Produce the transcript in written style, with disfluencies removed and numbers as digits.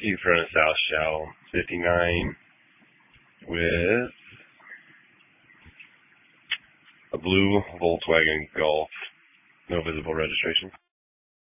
in front of South Shell 59 with a blue Volkswagen Golf, no visible registration.